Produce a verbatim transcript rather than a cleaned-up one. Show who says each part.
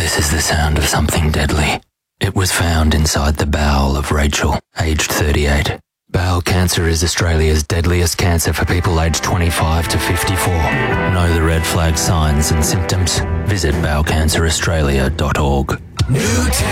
Speaker 1: This is the sound of something deadly. It was found inside the bowel of Rachel, aged thirty-eight. Bowel cancer is Australia's deadliest cancer for people aged twenty-five to fifty-four. Know the red flag signs and symptoms? Visit bowel cancer australia dot org.
Speaker 2: New